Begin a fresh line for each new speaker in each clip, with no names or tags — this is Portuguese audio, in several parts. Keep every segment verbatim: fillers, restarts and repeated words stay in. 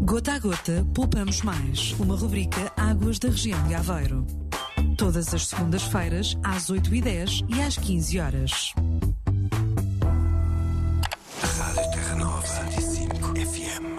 Gota a gota, poupamos mais. Uma rubrica Águas da região de Aveiro. Todas as segundas-feiras, às oito e dez e às quinze horas.
Rádio Terra Nova, cento e cinco F M.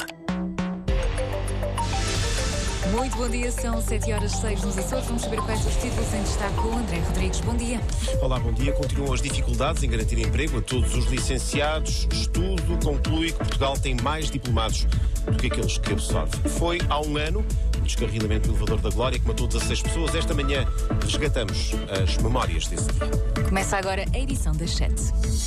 Muito bom dia, são sete horas e seis nos Açores. Vamos saber quais os títulos em destaque com o André Rodrigues. Bom dia.
Olá, bom dia. Continuam as dificuldades em garantir emprego a todos os licenciados. Estudo conclui que Portugal tem mais diplomados do que aqueles que absorve. Foi há um ano o descarrilamento do elevador da Glória que matou dezasseis pessoas. Esta manhã resgatamos as memórias desse dia.
Começa agora a edição das sete.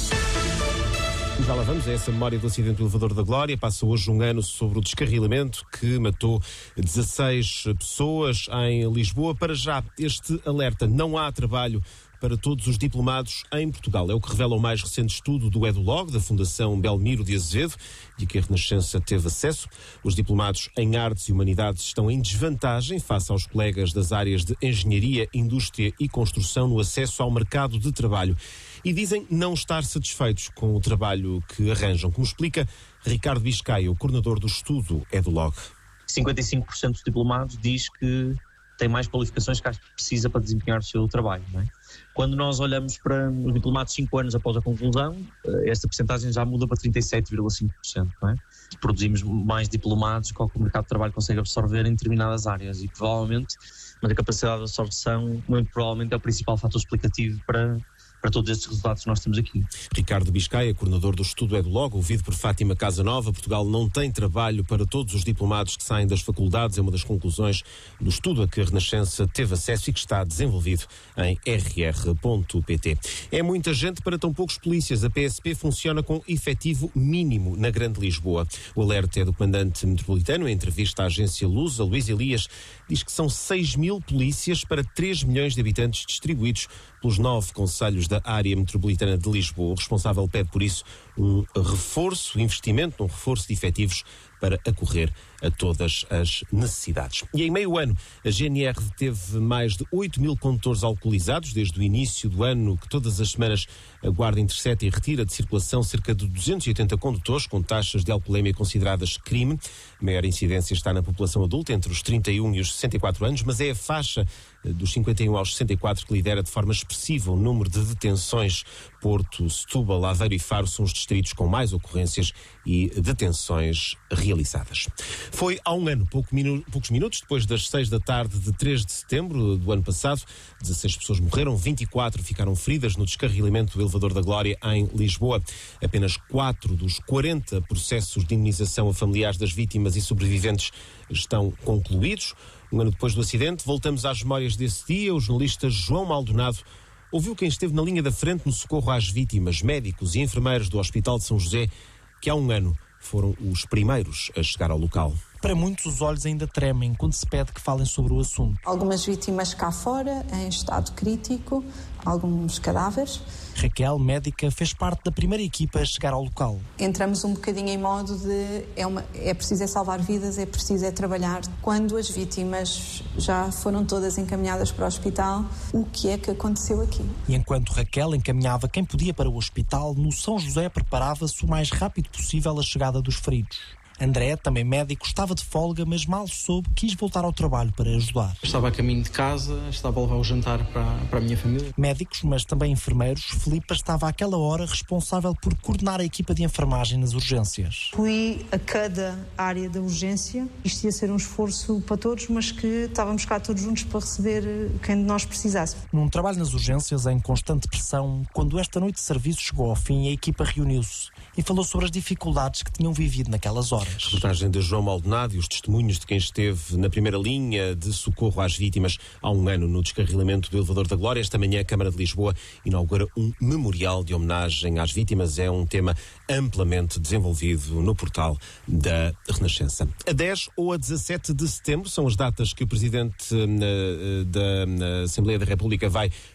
Já lá vamos a essa memória do acidente do elevador da Glória. Passa hoje um ano sobre o descarrilamento que matou dezasseis pessoas em Lisboa. Para já, este alerta: não há trabalho para todos os diplomados em Portugal. É o que revela o mais recente estudo do EduLog, da Fundação Belmiro de Azevedo, e que a Renascença teve acesso. Os diplomados em Artes e Humanidades estão em desvantagem face aos colegas das áreas de Engenharia, Indústria e Construção no acesso ao mercado de trabalho. E dizem não estar satisfeitos com o trabalho que arranjam, como explica Ricardo Biscaia, o coordenador do estudo EduLog.
cinquenta e cinco por cento dos diplomados diz que tem mais qualificações que precisa para desempenhar o seu trabalho, não é? Quando nós olhamos para os diplomados cinco anos após a conclusão, esta percentagem já muda para trinta e sete vírgula cinco por cento, não é? Produzimos mais diplomados que o que o mercado de trabalho consegue absorver em determinadas áreas e provavelmente, mas a capacidade de absorção muito provavelmente é o principal fator explicativo para para todos estes resultados que nós temos aqui.
Ricardo Biscaia, coordenador do estudo EduLog, ouvido por Fátima Casanova. Portugal não tem trabalho para todos os diplomados que saem das faculdades. É uma das conclusões do estudo a que a Renascença teve acesso e que está desenvolvido em r r ponto p t. É muita gente para tão poucos polícias. A P S P funciona com efetivo mínimo na Grande Lisboa. O alerta é do comandante metropolitano. Em entrevista à agência Lusa, Luís Elias diz que são seis mil polícias para três milhões de habitantes distribuídos pelos nove concelhos da área metropolitana de Lisboa. O responsável pede, por isso, um reforço, investimento num reforço de efetivos para acorrer a todas as necessidades. E em meio ano, a G N R teve mais de oito mil condutores alcoolizados desde o início do ano, que todas as semanas a Guarda intercepta e retira de circulação cerca de duzentos e oitenta condutores com taxas de alcoolemia consideradas crime. A maior incidência está na população adulta, entre os trinta e um e os sessenta e quatro anos, mas é a faixa dos cinquenta e um aos sessenta e quatro que lidera de forma expressiva o número de detenções. Porto, Setúbal, Aveiro e Faro são os distritos com mais ocorrências e detenções realizadas. Foi há um ano, pouco minu- poucos minutos depois das seis da tarde de três de setembro do ano passado, dezasseis pessoas morreram, vinte e quatro ficaram feridas no descarrilamento do elevador da Glória em Lisboa. Apenas quatro dos quarenta processos de indemnização a familiares das vítimas e sobreviventes estão concluídos. Um ano depois do acidente, voltamos às memórias desse dia. O jornalista João Maldonado ouviu quem esteve na linha da frente no socorro às vítimas, médicos e enfermeiros do Hospital de São José, que há um ano foram os primeiros a chegar ao local.
Para muitos, os olhos ainda tremem quando se pede que falem sobre o assunto.
Algumas vítimas cá fora, em estado crítico, alguns cadáveres.
Raquel, médica, fez parte da primeira equipa a chegar ao local.
Entramos um bocadinho em modo de é, uma, é preciso é salvar vidas, é preciso é trabalhar. Quando as vítimas já foram todas encaminhadas para o hospital, o que é que aconteceu aqui?
E enquanto Raquel encaminhava quem podia para o hospital, no São José preparava-se o mais rápido possível a chegada dos feridos. André, também médico, estava de folga, mas mal soube, quis voltar ao trabalho para ajudar.
Estava a caminho de casa, estava a levar o jantar para, para a minha família.
Médicos, mas também enfermeiros, Filipa estava àquela hora responsável por coordenar a equipa de enfermagem nas urgências.
Fui a cada área da urgência. Isto ia ser um esforço para todos, mas que estávamos cá todos juntos para receber quem de nós precisasse.
Num trabalho nas urgências em constante pressão, quando esta noite de serviço chegou ao fim, a equipa reuniu-se e falou sobre as dificuldades que tinham vivido naquelas horas.
A reportagem de João Maldonado e os testemunhos de quem esteve na primeira linha de socorro às vítimas há um ano no descarrilamento do elevador da Glória. Esta manhã a Câmara de Lisboa inaugura um memorial de homenagem às vítimas. É um tema amplamente desenvolvido no portal da Renascença. A dez ou a dezassete de setembro são as datas que o Presidente uh, da Assembleia da República vai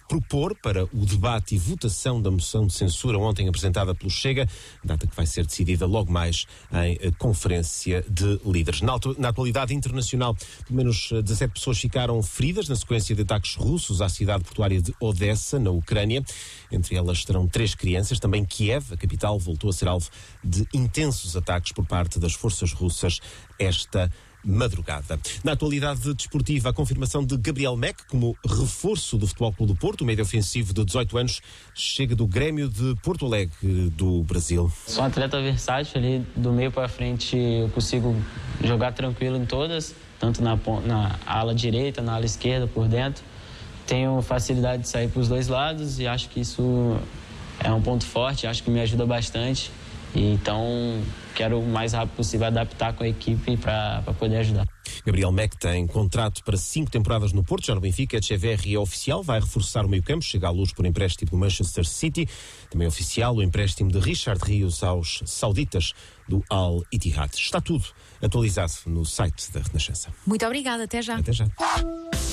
propor para o debate e votação da moção de censura ontem apresentada pelo Chega, data que vai ser decidida logo mais em conferência de líderes. Na, na atualidade internacional, pelo menos dezassete pessoas ficaram feridas na sequência de ataques russos à cidade portuária de Odessa, na Ucrânia. Entre elas estarão três crianças. Também Kiev, a capital, voltou a ser alvo de intensos ataques por parte das forças russas esta madrugada. Na atualidade desportiva, a confirmação de Gabriel Meck como reforço do Futebol Clube do Porto, o médio ofensivo de dezoito anos, chega do Grêmio de Porto Alegre, do Brasil.
Sou um atleta versátil, ali do meio para frente eu consigo jogar tranquilo em todas, tanto na, na ala direita, na ala esquerda, por dentro. Tenho facilidade de sair para os dois lados e acho que isso é um ponto forte, acho que me ajuda bastante. E então, quero o mais rápido possível adaptar com a equipe para poder ajudar.
Gabriel Meck tem contrato para cinco temporadas no Porto, já no Benfica. Echeverri é oficial, vai reforçar o meio-campo, chega à luz por empréstimo do Manchester City. Também oficial o empréstimo de Richard Rios aos sauditas do Al Ittihad. Está tudo atualizado no site da Renascença.
Muito obrigada, até já.
Até já.